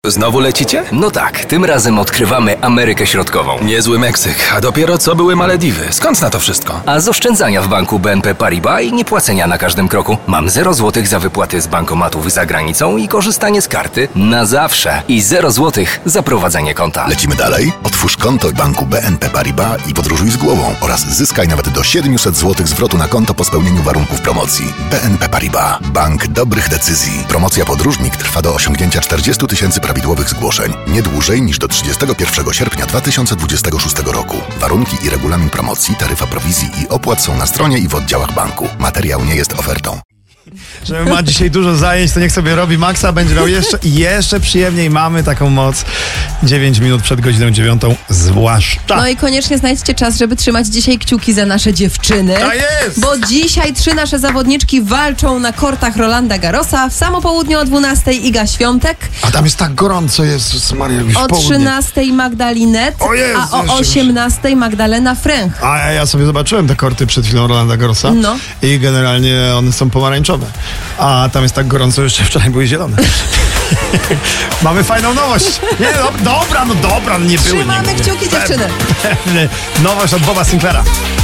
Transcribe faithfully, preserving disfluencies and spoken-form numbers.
Znowu lecicie? No tak, tym razem odkrywamy Amerykę Środkową. Niezły Meksyk, a dopiero co były Malediwy. Skąd na to wszystko? A z oszczędzania w banku B N P Paribas i niepłacenia na każdym kroku mam zero złotych za wypłaty z bankomatów za granicą i korzystanie z karty na zawsze. I zero złotych za prowadzenie konta. Lecimy dalej? Otwórz konto w banku B N P Paribas i podróżuj z głową oraz zyskaj nawet do siedemset złotych zwrotu na konto po spełnieniu warunków promocji. B N P Paribas. Bank dobrych decyzji. Promocja Podróżnik trwa do osiągnięcia czterdziestu tysięcy prawidłowych zgłoszeń. Nie dłużej niż do trzydziestego pierwszego sierpnia dwa tysiące dwudziestego szóstego roku. Warunki i regulamin promocji, taryfa prowizji i opłat są na stronie i w oddziałach banku. Materiał nie jest ofertą. Że ma dzisiaj dużo zajęć, to niech sobie robi maksa, będzie miał jeszcze i jeszcze przyjemniej. Mamy taką moc. dziewięć minut przed godziną dziewiątą zwłaszcza. No i koniecznie znajdźcie czas, żeby trzymać dzisiaj kciuki za nasze dziewczyny. Tak jest! Bo dzisiaj trzy nasze zawodniczki walczą na kortach Rolanda Garrosa. W samo południe o dwunastej Iga Świątek. A tam jest tak gorąco, Jezus Maria, już O południe. trzynastej Magdalinet, O Jezu, a o jeszcze osiemnastej Magdalena Fręch. A ja sobie zobaczyłem te korty przed chwilą Rolanda Garrosa. No. I generalnie one są pomarańczowe. A tam jest tak gorąco, jeszcze wczoraj były zielone. Mamy fajną nowość. Nie, no, dobra, no dobra, no nie były. Trzymamy nigdy. kciuki, dziewczyny. Nowość od Boba Sinclaira.